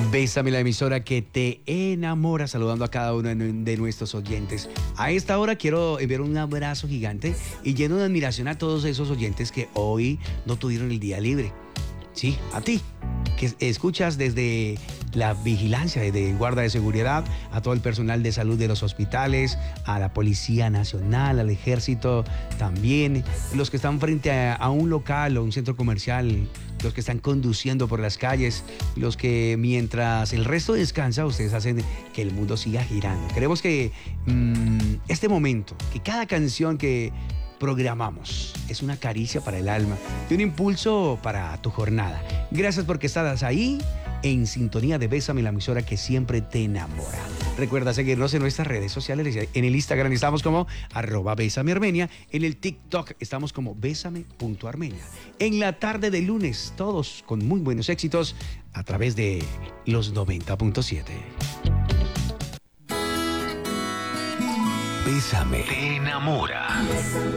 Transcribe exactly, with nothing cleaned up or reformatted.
Bésame, la emisora que te enamora, saludando a cada uno de nuestros oyentes. A esta hora quiero enviar un abrazo gigante y lleno de admiración a todos esos oyentes que hoy no tuvieron el día libre. Sí, a ti, que escuchas desde la vigilancia, desde guarda de seguridad, a todo el personal de salud de los hospitales, a la Policía Nacional, al Ejército también, los que están frente a, a un local o un centro comercial, los que están conduciendo por las calles, los que mientras el resto descansa, ustedes hacen que el mundo siga girando. Queremos que mmm, este momento, que cada canción que programamos es una caricia para el alma y un impulso para tu jornada. Gracias porque estás ahí en sintonía de Bésame, la emisora que siempre te enamora. Recuerda seguirnos en nuestras redes sociales. En el Instagram estamos como arroba Bésame Armenia. En el TikTok estamos como Bésame punto Armenia. En la tarde de lunes, todos con muy buenos éxitos a través de los noventa punto siete. Bésame te enamora.